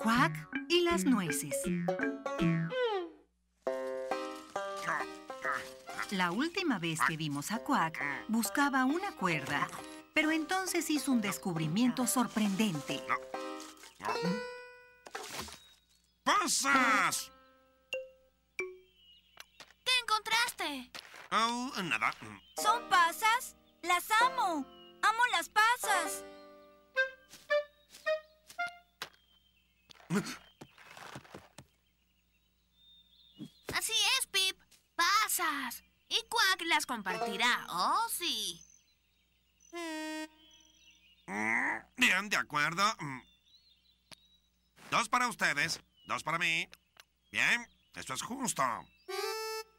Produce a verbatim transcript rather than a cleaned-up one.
Quack y las nueces. La última vez que vimos a Quack, buscaba una cuerda, pero entonces hizo un descubrimiento sorprendente. ¡Pasas! ¿Qué encontraste? Oh, nada. ¿Son pasas? ¡Las amo! ¡Amo las pasas! Así es, Pip. Pasas. Y Quack las compartirá. Oh, sí. Bien, de acuerdo. Dos para ustedes, dos para mí. Bien, esto es justo.